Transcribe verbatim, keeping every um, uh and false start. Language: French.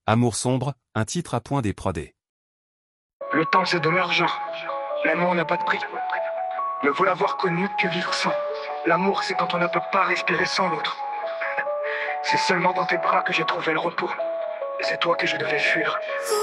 Amour sombre, un titre à point des prodés. Le temps c'est de l'argent. L'amour n'a pas de prix. Ne vaut l'avoir connu que vivre sans. L'amour c'est quand on ne peut pas respirer sans l'autre. C'est seulement dans tes bras que j'ai trouvé le repos. Et c'est toi que je devais fuir.